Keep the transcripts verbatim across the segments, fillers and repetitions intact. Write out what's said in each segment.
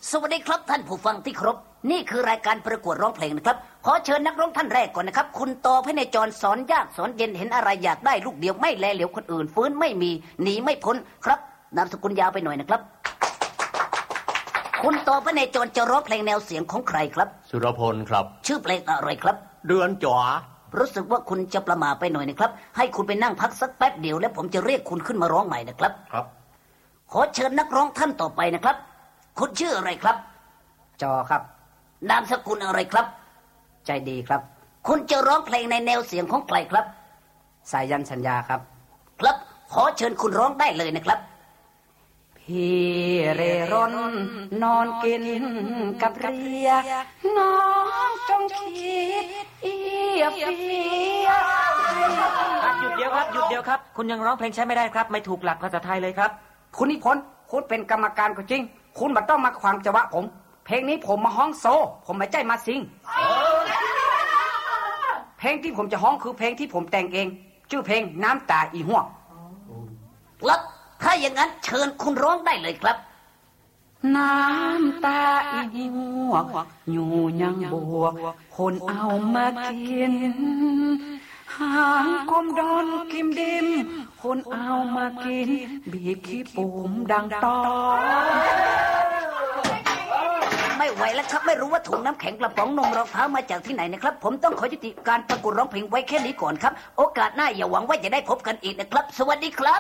สวัสดีครับท่านผู้ฟังที่เคารพนี่คือรายการประกวดร้องเพลงนะครับขอเชิญนักร้องท่านแรกก่อนนะครับคุณโตพเนจรสอนยากสอนเย็นเห็นอะไรอยากได้ลูกเดียวไม่แลเหลียวคนอื่นฟื้นไม่มีหนีไม่พ้นครับนามสกุลยาวไปหน่อยนะครับคุณโตพเนจรจะร้องเพลงแนวเสียงของใครครับสุรพลครับชื่อเพลงอะไรครับเดือนจ๋ารู้สึกว่าคุณจะประมาไปหน่อยนะครับให้คุณไปนั่งพักสักแป๊บเดียวแล้วผมจะเรียกคุณขึ้นมาร้องใหม่นะครับครับขอเชิญนักร้องท่านต่อไปนะครับคุณชื่ออะไรครับจอครับนามสกุลอะไรครับใจดีครับคุณจะร้องเพลงในแนวเสียงของใครครับสายันสัญญาครับครับขอเชิญคุณร้องได้เลยนะครับพี่เร่ร่อนนอนกินกับเรียน้องจงคิดเอียเฟียครับหยุดเดียวครับหยุดเดียวครับคุณยังร้องเพลงใช้ไม่ได้ครับไม่ถูกหลักภาษาไทยเลยครับคุณนิพนธ์คุณเป็นกรรมการก็จริงคุณไม่ต้องมาขวางจังหวะผมเพลงนี้ผมมาฮ้องโซผมไม่ใจมาซิงเพลงที่ผมจะฮ้องคือเพลงที่ผมแต่งเองชื่อเพลงน้ำตาอีห่วงครับถ้าอย่างนั้นเชิญคุณร้องได้เลยครับน้ำตาอีห่วงอยู่ยังบวกคนเอามากินหางกลมดอนกิมดิมคนเอามากินบีบขี้ปุ่มดังตอไม่ไหวแล้วครับไม่รู้ว่าถุงน้ำแข็งกระป๋องนมรองเท้ามาจากที่ไหนนะครับผมต้องขอยุติการประกวดร้องเพลงไว้แค่นี้ก่อนครับโอกาสหน้าอย่าหวังว่าจะได้พบกันอีกนะครับสวัสดีครับ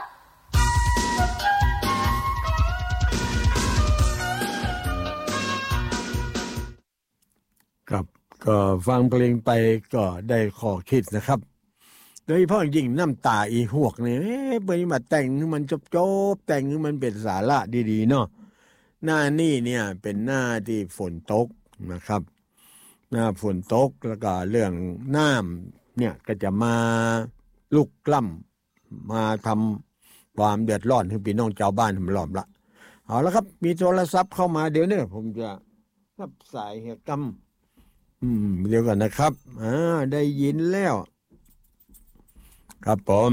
ครับก็ฟังเพลงไปก็ได้ข้อคิดนะครับโดยเฉพาะยิ่งน้ำตาอีหวกเนี่ยเบยมาแต่งมันจบๆแต่งมันเป็นสาระดีๆเนาะหน้านี่เนี่ยเป็นหน้าที่ฝนตกนะครับหน้าฝนตกแล้วก็เรื่องน้ำเนี่ยก็จะมาลุกกล้ำมาทำความเดือดร้อนให้พี่น้องชาวบ้านทำล้อมละเอาละครับมีโทรศัพท์เข้ามาเดี๋ยวนี้ผมจะรับสายเหตุกรรมอืมเดี๋ยวก่อนนะครับอ่าได้ยินแล้วครับผม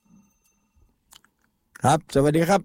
ครับสวัสดีครับ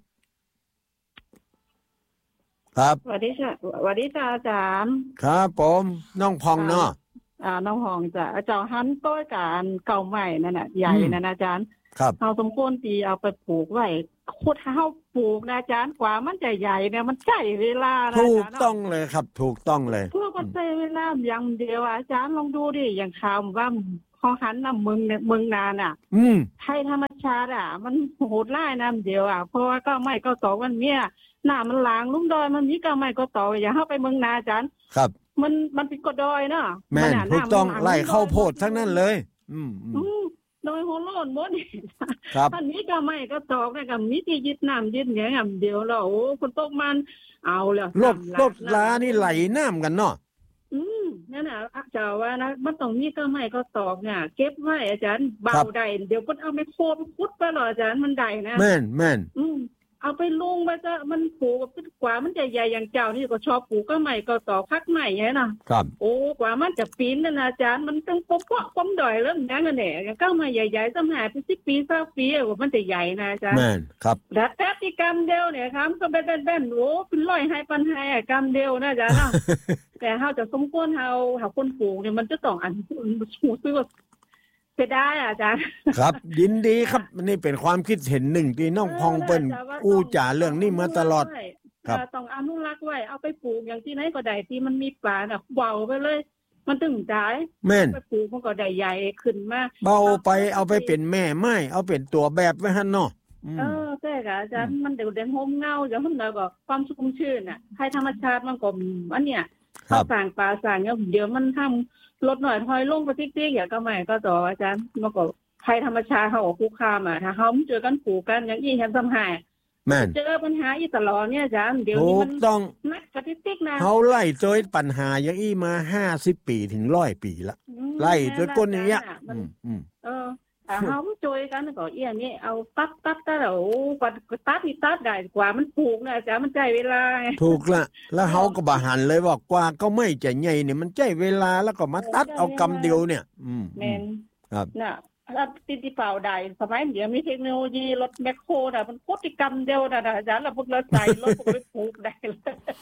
ครับสวัสดีค่ะสวัสดีจ้าอาจารย์ครับผมน้องพองเนาะอ่าน้องพองจ้ะอาจารย์หันต้อยการเก่าใหม่นั่นน่ะใหญ่นั่นอาจารย์ครับเอาสมควรตีเอาไปปลูกไว้ขุดเฮาปลูกนะอาจารย์กว่ามันจะใหญ่เนี่ยมันใช้เวลานะถูกต้องเลยครับถูกต้องเลยเพื่อก็ใช้เวลาอย่างเดียวอาจารย์ลองดูดิอย่างข่าวว่าพอหันน้ำมึงเนี่ยมึงนานอ่ะอืมไทยธรรมชาติอ่ะมันโหดร้ายน้ำเดียวอ่ะเพราะว่าก็ไม่ก็ตอกมันเมียหน้ามันหลางลุ่มดอยมันมีก็ไม่ก็ตอกอย่าเข้าไปเมืองนาอาจารย์ครับมันมันเป็นกดดอยเนาะแม่นถูกต้องไล่เข้าโพดทั้งนั้นเลยอืมอืมโดยโหโลนหมดครับอันนี้ก็ไม่ก็ตอกนะกับมีที่ยึดน้ำยึดเหนียวอย่างเดียวแล้วโอ้คนตกมันเอาแล้วรถรถลานี่ไหลน้ำกันเนาะอืมนั่นน่ะเจ้าว่านะมันต้องมีก็ไม่ก็ตอกเนี่ยเก็บไว้อาจารย์เบาได้เดี๋ยวก็เอาไปโคไปพุดไปหรออาจารย์มันได้นะแม่นแม่นอืมเอาไปลุงไปจะมันปลูกกว่ามันจะใหญ่อย่างเจ้านี่ก็ชอบปลูกก็ไม่ก็ต่อพักใหม่ไงนะครับโอ้กว่ามันจะปีนนั่นอาจารย์มันต้องปกป้องป้อมดอยเริ่มอย่างนั้นแหละก็มาใหญ่ๆสมัยเป็นสิบปีสิบปีกว่ามันจะใหญ่นะอาจารย์แม่นครับแต่แพฤติกรรมเดียวเนี่ยครับก็เป็นเป็นโอ้เป็นร้อยให้ปันให้กรรมเดียวนะอาจารย์แต่เฮาจะสมควรเฮาเฮาคนปลูกเนี่ยมันจะต้องอันหูซื้อเสียดายอาจารย์ครับยินดีครับนี่เป็นความคิดเห็นหนึ่งที่น้องพองเปิ้นอู้จ๋าเรื่องนี้มาตลอดครับต้องอนุรักษ์ไว้เอาไปปลูกอย่างที่ไหนก็ได้ที่มันมีป่าน่ะเบาไปเลยมันถึงได้แม่นไปปลูกมันก็ได้ใหญ่ขึ้นมาเบาไปเอาไปเป็นแม่ไม้เอาเป็นตัวแบบไว้หั่นเนาะเออใช่ค่ะอาจารย์มันเดี๋ยวเดี๋ยวโฮมเงาอย่างมันแล้วก็ความชุ่มชื้นน่ะให้ธรรมชาติมันก็อันเนี้ยสร้างป่าสร้างเนี่ยเดี๋ยวมันทำลดหน่อยถอยลงไปติ๊กๆอย่างก็ไม่ก็ต่ออาจารย์มันก็ภัยธรรมชาติเขาออกคุกคามอ่ะถ้าเขาเจอกันปลูกกันอย่างนี้เห็นสำหายแม่นเจอปัญหาอีตลอดเนี่ยอาจารย์เดี๋ยวนี้มันต้องนักสถิตินะเขาไล่เจอปัญหาอย่างอี้มาห้าสิบปีถึงร้อยปีละไล่จนก้นอย่างเงี้ยอืมเออถ้าเขาช่วยกันก็เอี้ยนี่เอาตัดตัดแต่แล้วกว่าตัดที่ตัดได้กว่ามันปลูกนะอาจารย์มันใช้เวลาถูกละแล้วเขาก็บ่หันเลยว่ากว่าก็ไม่จะใหญ่เนี่ยมันใช้เวลาแล้วก็มาตัดเอากำเดียวเนี่ยอืมแม่นครับน่ะถ้าติดที่เปล่าได้สมัยเดี๋ยวมีเทคโนโลยีรถแมคโครน่ะมันโคตรกรรมเดียวน่ะอาจารย์เราพวกเราใส่รถพวกไปปลูกได้เลยเอ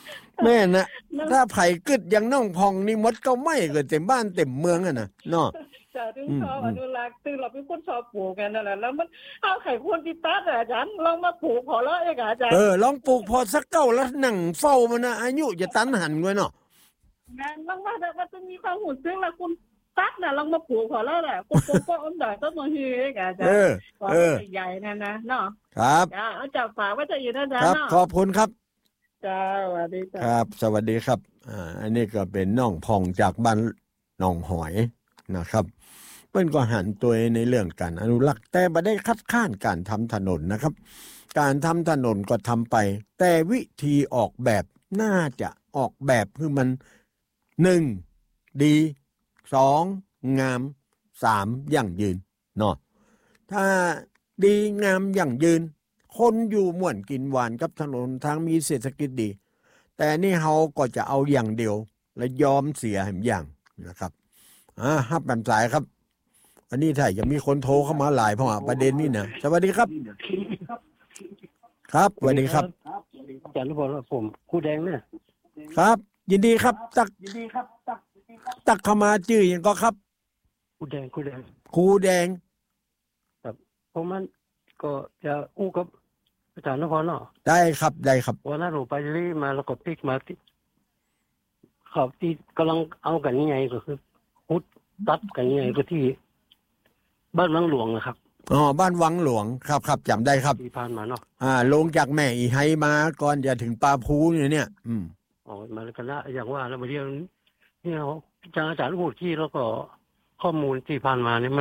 แม่นะถ้าไผ่กึดยังน้องพองนี่มดก็ไม่เกิดเต็มบ้านเต็มเมืองอะนะเนาะจะถึงชอบอนุรักษ์ตึงเราเป็นคนชอบปลูกกันนั่นแหละแล้วมันเอาไข่ควรที่ตัดอาจารย์ลองมาปลูกขอละเองอาจารย์เออลองปลูกพอสักเก้าแล้วนั่งเฝ้ามันนะอายุจะตันหันไว้เนาะงานลองมาแต่ว่าจะมีความหุ่นซึ่งแล้วคุณตัดน่ะลองมาปลูกขอละแหละคุณปลูกก็อมดอยก็มาฮือเองอาจารย์เออเออใหญ่นั่นนะเนาะครับเอาจับฝากไว้จะอยู่นะอาจารย์ครับขอบคุณครับจ้าสวัสดีครับสวัสดีครับอ่าอันนี้ก็เป็นน้องพองจากบ้านหนองหอยนะครับเปิ้นก็หันตัวในเรื่องการอนุรักษ์แต่ไม่ได้คัดค้านการทำถนนนะครับการทำถนนก็ทำไปแต่วิธีออกแบบน่าจะออกแบบคือมันหนึ่งดีสองงามสามยั่งยืนเนาะถ้าดีงามยั่งยืนคนอยู่ม่วนกินหวานกับถนนทางมีเศรษฐกิจดีแต่นี่เฮาก็จะเอาอย่างเดียวและยอมเสียแห่งอย่างนะครับอ่าฮับแบบสายครับอันนี้ถ้าจะมีคนโทรเข้ามาหลายเพราะประเด็นนี้นะสวัสดีครับครับสวัสดีครับอาจารย์นุพลผมครูแดงเนี่ยครับยินดีครับตักยินดีครับตักตักเข้ามาชื่อยังก็ครับครูแดงครูแดงครูแดงครับผมมันก็จะอู้กับอาจารย์นุพลเนาะได้ครับได้ครับวันนั้นผมไปรีมาแล้วก็ติ๊กมาที่เขาที่กำลังเอากันยังไงก็คือพุทตัดกันยังไงก็ที่บ้านวังหลวงนะครับอ๋อบ้านวังหลวงครับครับจำได้ครับที่ผ่านมาเนาะอ่าลงจากแม่อีไฮมาก่อนจะถึงปาพูเนี่ยเนี่ยอืมอ๋อมาแล้วกันละอย่างว่าแล้วมาเรียนนี่เราอาจารย์อาจารย์พูดที่แล้วก็ข้อมูลที่ผ่านมาเนี่ย